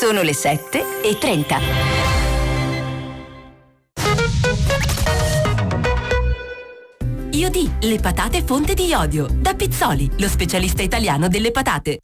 Sono le 7:30. Iodi, le patate fonte di iodio. Da Pizzoli, lo specialista italiano delle patate.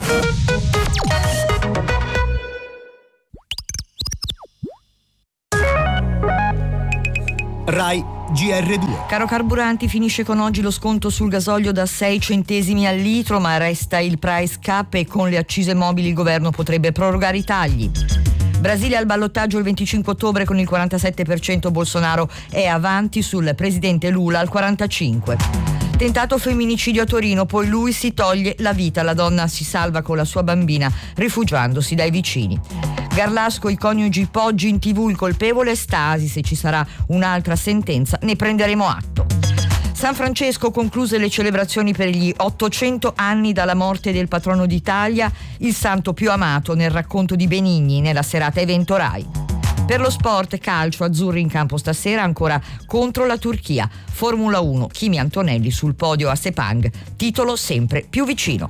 Rai GR2. Caro carburanti, finisce con oggi lo sconto sul gasolio da 6 centesimi al litro, ma resta il price cap e con le accise mobili il governo potrebbe prorogare i tagli. Brasile al ballottaggio il 25 ottobre con il 47%, Bolsonaro è avanti sul presidente Lula al 45%. Tentato femminicidio a Torino, poi lui si toglie la vita, la donna si salva con la sua bambina rifugiandosi dai vicini. Garlasco, i coniugi Poggi in TV, il colpevole Stasi, se ci sarà un'altra sentenza ne prenderemo atto. San Francesco concluse le celebrazioni per gli 800 anni dalla morte del patrono d'Italia, il santo più amato nel racconto di Benigni nella serata Evento Rai. Per lo sport, calcio, azzurri in campo stasera ancora contro la Turchia. Formula 1, Kimi Antonelli sul podio a Sepang, titolo sempre più vicino.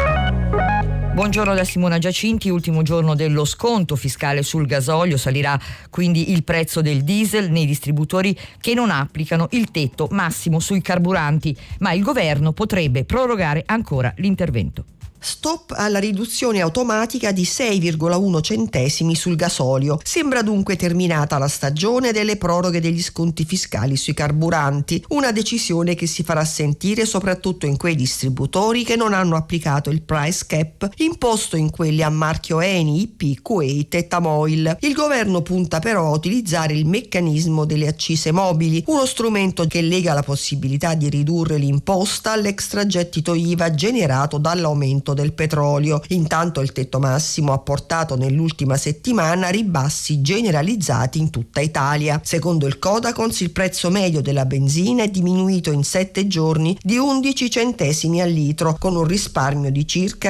Buongiorno da Simona Giacinti. Ultimo giorno dello sconto fiscale sul gasolio, salirà quindi il prezzo del diesel nei distributori che non applicano il tetto massimo sui carburanti, ma il governo potrebbe prorogare ancora l'intervento. Stop alla riduzione automatica di 6,1 centesimi sul gasolio. Sembra dunque terminata la stagione delle proroghe degli sconti fiscali sui carburanti, una decisione che si farà sentire soprattutto in quei distributori che non hanno applicato il price cap imposto in quelli a marchio Eni, IP, Kuwait e Tamoil. Il governo punta però a utilizzare il meccanismo delle accise mobili, uno strumento che lega la possibilità di ridurre l'imposta all'extragettito IVA generato dall'aumento del petrolio. Intanto il tetto massimo ha portato nell'ultima settimana ribassi generalizzati in tutta Italia. Secondo il Codacons il prezzo medio della benzina è diminuito in 7 giorni di 11 centesimi al litro, con un risparmio di circa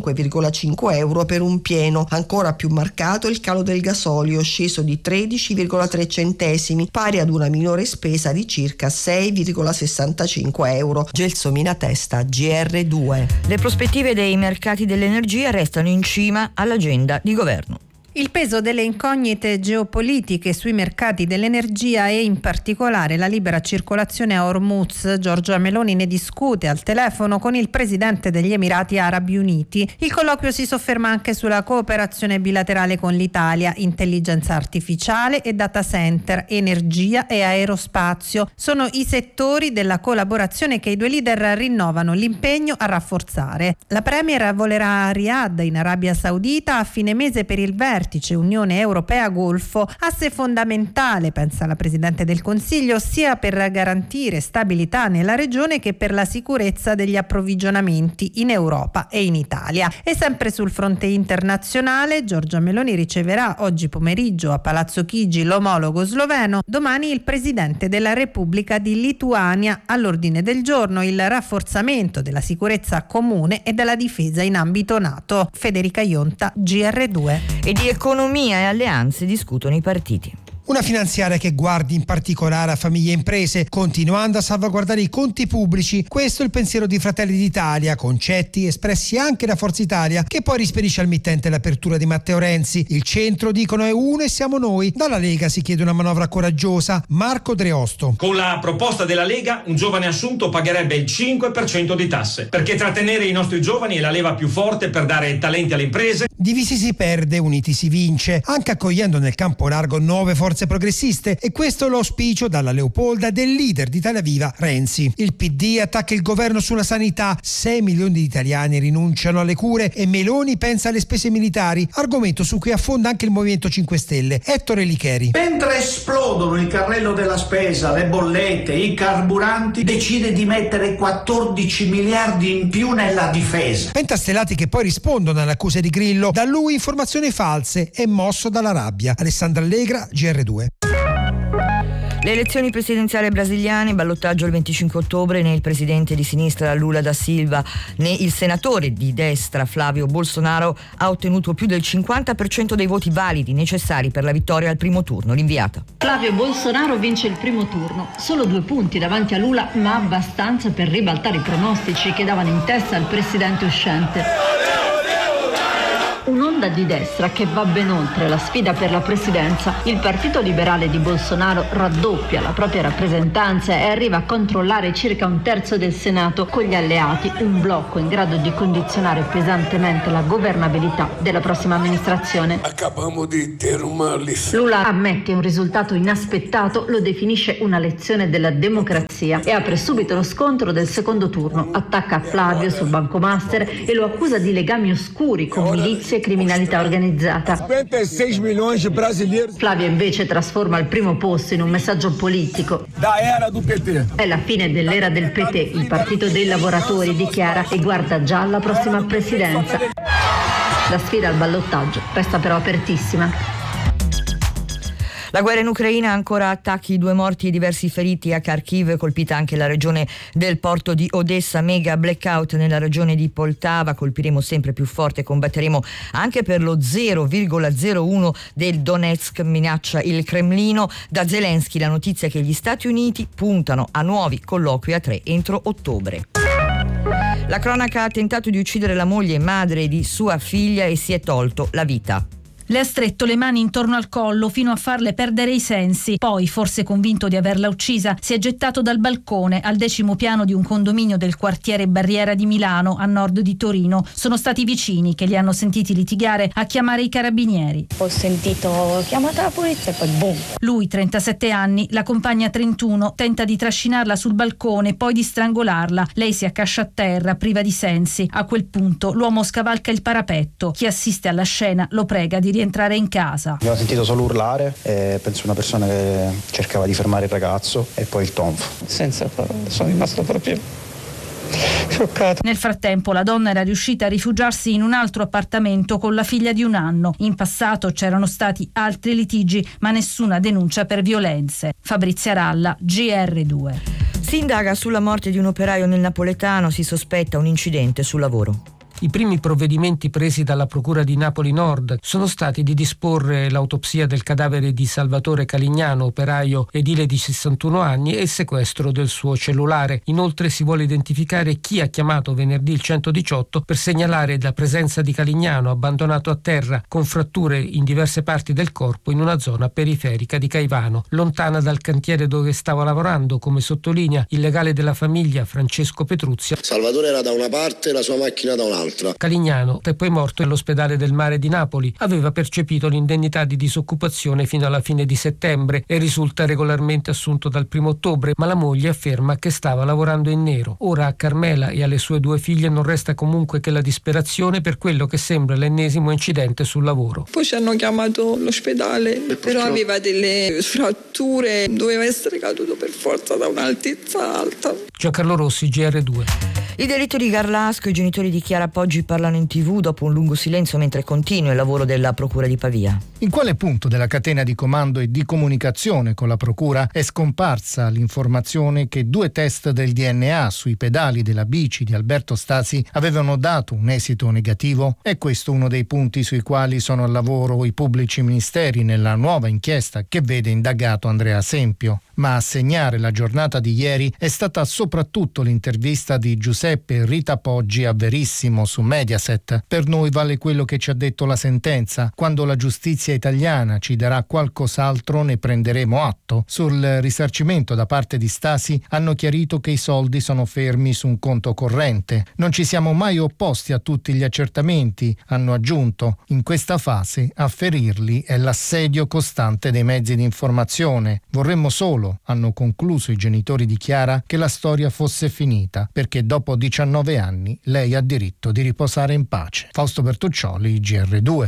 5,5 euro per un pieno. Ancora più marcato il calo del gasolio, sceso di 13,3 centesimi, pari ad una minore spesa di circa 6,65 euro. Gelsomina Testa, GR2. Le prospettive dei mercati dell'energia restano in cima all'agenda di governo. Il peso delle incognite geopolitiche sui mercati dell'energia e in particolare la libera circolazione a Hormuz. Giorgia Meloni ne discute al telefono con il presidente degli Emirati Arabi Uniti. Il colloquio si sofferma anche sulla cooperazione bilaterale con l'Italia, intelligenza artificiale e data center, energia e aerospazio. Sono i settori della collaborazione che i due leader rinnovano l'impegno a rafforzare. La premier volerà a Riyadh in Arabia Saudita a fine mese per il vertice Unione Europea-Golfo, asse fondamentale, pensa la Presidente del Consiglio, sia per garantire stabilità nella regione che per la sicurezza degli approvvigionamenti in Europa e in Italia. E sempre sul fronte internazionale, Giorgia Meloni riceverà oggi pomeriggio a Palazzo Chigi l'omologo sloveno, domani il Presidente della Repubblica di Lituania. All'ordine del giorno il rafforzamento della sicurezza comune e della difesa in ambito NATO. Federica Ionta, GR2. E di economia e alleanze discutono i partiti. Una finanziaria che guardi in particolare a famiglie e imprese, continuando a salvaguardare i conti pubblici. Questo è il pensiero di Fratelli d'Italia, concetti espressi anche da Forza Italia, che poi rispedisce al mittente l'apertura di Matteo Renzi. Il centro, dicono, è uno e siamo noi. Dalla Lega si chiede una manovra coraggiosa. Marco Dreosto. Con la proposta della Lega, un giovane assunto pagherebbe il 5% di tasse, perché trattenere i nostri giovani è la leva più forte per dare talenti alle imprese. Divisi si perde, uniti si vince, anche accogliendo nel campo largo nuove forze progressiste, e questo è l'auspicio dalla Leopolda del leader di Italia Viva Renzi. Il PD attacca il governo sulla sanità, 6 milioni di italiani rinunciano alle cure e Meloni pensa alle spese militari, argomento su cui affonda anche il Movimento 5 Stelle. Ettore Licheri. Mentre esplodono il carrello della spesa, le bollette, i carburanti, decide di mettere 14 miliardi in più nella difesa. Pentastellati che poi rispondono alle accuse di Grillo, da lui informazioni false e mosso dalla rabbia. Alessandra Allegra, GR2. Le elezioni presidenziali brasiliane, ballottaggio il 25 ottobre, né il presidente di sinistra Lula da Silva né il senatore di destra Flavio Bolsonaro ha ottenuto più del 50% dei voti validi necessari per la vittoria al primo turno. L'inviata. Flavio Bolsonaro vince il primo turno, solo 2 punti davanti a Lula, ma abbastanza per ribaltare i pronostici che davano in testa al presidente uscente. un'onda di destra che va ben oltre la sfida per la presidenza. Il Partito Liberale di Bolsonaro raddoppia la propria rappresentanza e arriva a controllare circa un terzo del Senato, con gli alleati un blocco in grado di condizionare pesantemente la governabilità della prossima amministrazione. Lula ammette un risultato inaspettato, lo definisce una lezione della democrazia e apre subito lo scontro del secondo turno. Attacca Flavio sul banco master e lo accusa di legami oscuri con milizie e criminalità organizzata. 56 milioni di brasileiros. Flavio invece trasforma il primo posto in un messaggio politico. È la fine dell'era del PT, il partito dei lavoratori, dichiara, e guarda già alla prossima presidenza. La sfida al ballottaggio resta però apertissima. La guerra in Ucraina, ancora attacchi, 2 morti e diversi feriti a Kharkiv, colpita anche la regione del porto di Odessa, mega blackout nella regione di Poltava, colpiremo sempre più forte, combatteremo anche per lo 0,01 del Donetsk, minaccia il Cremlino. Da Zelensky la notizia che gli Stati Uniti puntano a nuovi colloqui a 3 entro ottobre. La cronaca: ha tentato di uccidere la moglie e madre di sua figlia e si è tolto la vita. Le ha stretto le mani intorno al collo fino a farle perdere i sensi. Poi, forse convinto di averla uccisa, si è gettato dal balcone al 10° piano di un condominio del quartiere Barriera di Milano, a nord di Torino. Sono stati i vicini che li hanno sentiti litigare a chiamare i carabinieri. Ho sentito chiamata la polizia e poi boom. Lui, 37 anni, la compagna 31, tenta di trascinarla sul balcone, poi di strangolarla. Lei si accascia a terra, priva di sensi. A quel punto l'uomo scavalca il parapetto. Chi assiste alla scena lo prega di rientrare in casa. Abbiamo sentito solo urlare e penso una persona che cercava di fermare il ragazzo e poi il tonfo. Senza parole, sono rimasto proprio scioccato. Nel frattempo la donna era riuscita a rifugiarsi in un altro appartamento con la figlia di 1 anno. In passato c'erano stati altri litigi, ma nessuna denuncia per violenze. Fabrizia Ralla, GR2. Si indaga sulla morte di un operaio nel napoletano, si sospetta un incidente sul lavoro. I primi provvedimenti presi dalla Procura di Napoli Nord sono stati di disporre l'autopsia del cadavere di Salvatore Calignano, operaio edile di 61 anni, e il sequestro del suo cellulare. Inoltre si vuole identificare chi ha chiamato venerdì il 118 per segnalare la presenza di Calignano, abbandonato a terra con fratture in diverse parti del corpo in una zona periferica di Caivano, lontana dal cantiere dove stava lavorando, come sottolinea il legale della famiglia Francesco Petruzia. Salvatore era da una parte e la sua macchina da un'altra. Calignano è poi morto all'ospedale del Mare di Napoli. Aveva percepito l'indennità di disoccupazione fino alla fine di settembre e risulta regolarmente assunto dal 1° ottobre, ma la moglie afferma che stava lavorando in nero. Ora a Carmela e alle sue 2 figlie non resta comunque che la disperazione per quello che sembra l'ennesimo incidente sul lavoro. Poi ci hanno chiamato all'ospedale, però aveva delle fratture, doveva essere caduto per forza da un'altezza alta. Giancarlo Rossi, GR2. Il delitto di Garlasco, i genitori di Chiara Poggi parlano in TV dopo un lungo silenzio mentre continua il lavoro della Procura di Pavia. In quale punto della catena di comando e di comunicazione con la Procura è scomparsa l'informazione che 2 test del DNA sui pedali della bici di Alberto Stasi avevano dato un esito negativo? È questo uno dei punti sui quali sono al lavoro i pubblici ministeri nella nuova inchiesta che vede indagato Andrea Sempio. Ma a segnare la giornata di ieri è stata soprattutto l'intervista di Giuseppe e Rita Poggi a Verissimo su Mediaset. Per noi vale quello che ci ha detto la sentenza. Quando la giustizia italiana ci darà qualcos'altro ne prenderemo atto. Sul risarcimento da parte di Stasi hanno chiarito che i soldi sono fermi su un conto corrente. Non ci siamo mai opposti a tutti gli accertamenti, hanno aggiunto. In questa fase a ferirli è l'assedio costante dei mezzi di informazione. Vorremmo solo, hanno concluso i genitori di Chiara, che la storia fosse finita, perché dopo 19 anni lei ha diritto di riposare in pace. Fausto Bertuccioli, GR2.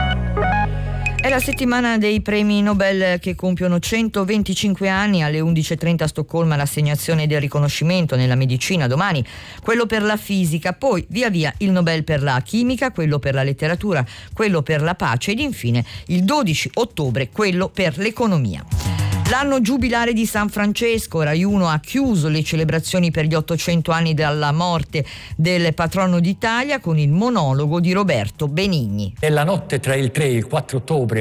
È la settimana dei premi Nobel che compiono 125 anni. Alle 11.30 a Stoccolma l'assegnazione del riconoscimento nella medicina, domani quello per la fisica, poi via via il Nobel per la chimica, quello per la letteratura, quello per la pace ed infine il 12 ottobre quello per l'economia. L'anno giubilare di San Francesco, Rai 1 ha chiuso le celebrazioni per gli 800 anni dalla morte del patrono d'Italia con il monologo di Roberto Benigni. Nella notte tra il 3 e il 4 ottobre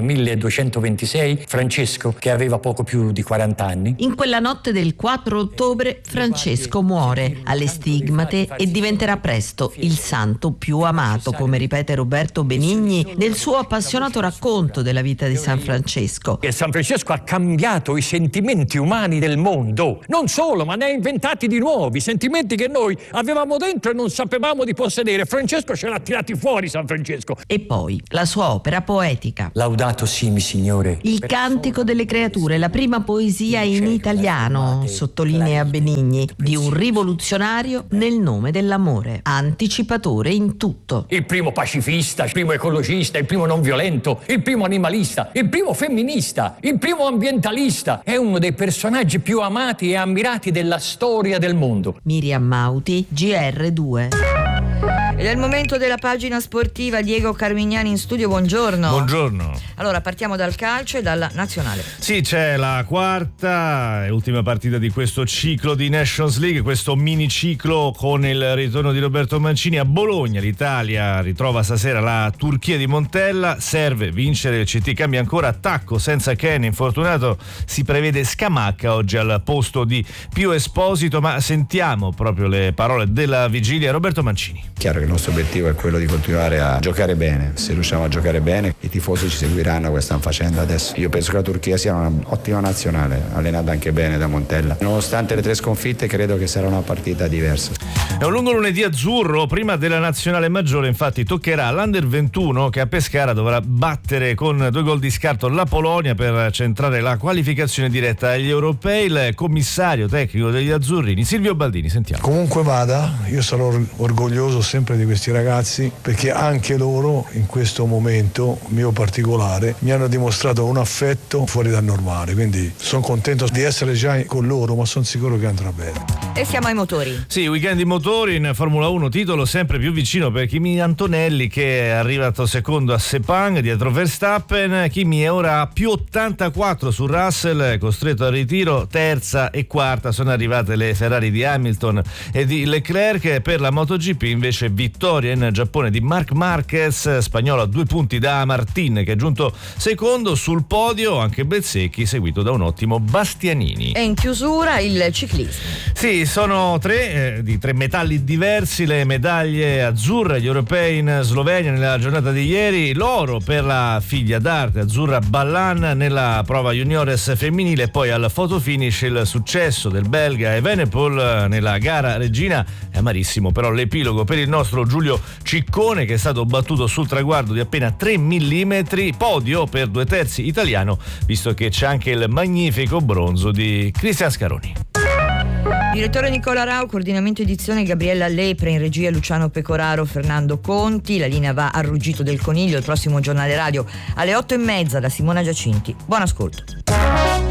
1226, Francesco, che aveva poco più di 40 anni. In quella notte del 4 ottobre Francesco muore alle stigmate e diventerà presto il santo più amato, come ripete Roberto Benigni nel suo appassionato racconto della vita di San Francesco. E San Francesco ha cambiato i sentimenti umani del mondo. Non solo, ma ne ha inventati di nuovi, sentimenti che noi avevamo dentro e non sapevamo di possedere. Francesco ce l'ha tirati fuori, San Francesco. E poi la sua opera poetica. Laudato simi, Signore. Il Cantico delle Creature, la prima poesia in italiano, sottolinea Benigni, di un rivoluzionario nel nome dell'amore, anticipatore in tutto. Il primo pacifista, il primo ecologista, il primo non violento, il primo animalista, il primo femminista, il primo ambientalista. È uno dei personaggi più amati e ammirati della storia del mondo. Miriam Mauti, GR2. Ed è il momento della pagina sportiva. Diego Carmignani in studio, buongiorno. Buongiorno. Allora, partiamo dal calcio e dalla nazionale. Sì, c'è la quarta e ultima partita di questo ciclo di Nations League, questo mini ciclo con il ritorno di Roberto Mancini a Bologna. L'Italia ritrova stasera la Turchia di Montella, serve vincere, il CT cambia ancora attacco senza Ken infortunato, si prevede Scamacca oggi al posto di Pio Esposito, ma sentiamo proprio le parole della vigilia. Roberto Mancini. Chiaro che il nostro obiettivo è quello di continuare a giocare bene. Se riusciamo a giocare bene, i tifosi ci seguiranno, come stanno facendo adesso. Io penso che la Turchia sia un'ottima nazionale, allenata anche bene da Montella. Nonostante le 3 sconfitte, credo che sarà una partita diversa. È un lungo lunedì azzurro. Prima della nazionale maggiore, infatti, toccherà all'Under 21 che a Pescara dovrà battere con 2 gol di scarto la Polonia per centrare la qualificazione diretta agli europei. Il commissario tecnico degli azzurrini, Silvio Baldini, sentiamo. Comunque vada, io sarò orgoglioso sempre di questi ragazzi, perché anche loro in questo momento mio particolare mi hanno dimostrato un affetto fuori dal normale, quindi sono contento di essere già con loro, ma sono sicuro che andrà bene. E siamo ai motori. Sì, weekend di motori in Formula 1, titolo sempre più vicino per Kimi Antonelli, che è arrivato secondo a Sepang dietro Verstappen. Kimi è ora a più 84 su Russell, costretto al ritiro. Terza e quarta sono arrivate le Ferrari di Hamilton e di Leclerc. Per la MotoGP invece vittoria in Giappone di Marc Marquez, spagnolo a 2 punti da Martin, che è giunto secondo. Sul podio anche Bezzecchi, seguito da un ottimo Bastianini. E in chiusura il ciclismo. Sì, sono di 3 metalli diversi le medaglie azzurre agli europei in Slovenia nella giornata di ieri. L'oro per la figlia d'arte Azzurra Ballan nella prova juniores femminile, poi al fotofinish il successo del belga Evenepoel nella gara regina. È amarissimo però l'epilogo per il nostro Giulio Ciccone, che è stato battuto sul traguardo di appena 3 millimetri. Podio per 2/3 italiano, visto che c'è anche il magnifico bronzo di Cristian Scaroni. Direttore Nicola Rau, coordinamento edizione Gabriella Lepre, in regia Luciano Pecoraro, Fernando Conti. La linea va al Ruggito del Coniglio, il prossimo giornale radio alle 8:30 da Simona Giacinti. Buon ascolto.